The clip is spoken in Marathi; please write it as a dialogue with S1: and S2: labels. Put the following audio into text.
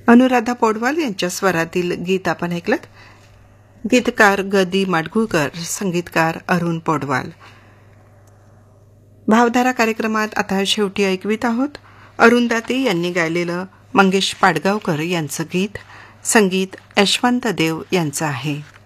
S1: अनुराधा पौडवाल यांच्या स्वरातील गीत आपण ऐकलं. गीतकार गदी माडगुळकर, संगीतकार अरुण पौडवाल. भावधारा कार्यक्रमात आता शेवटी ऐकवीत आहोत अरुंदाती यांनी गायलेलं मंगेश पाडगावकर यांचं गीत. संगीत यशवंत देव यांचं आहे.